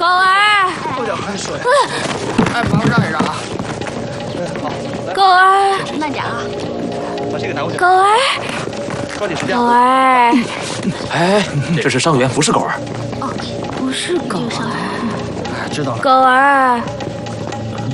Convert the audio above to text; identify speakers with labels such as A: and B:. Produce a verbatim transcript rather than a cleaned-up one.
A: 狗儿，
B: 喝点开水。哎，麻烦让一让啊。好，
A: 狗儿，
C: 慢点啊。
B: 把这个拿过去。
A: 狗儿，
B: 抓紧时间。
A: 狗儿，
D: 哎，这是伤员，不是狗儿。
A: 不是狗儿，
B: 知道了。
A: 狗儿。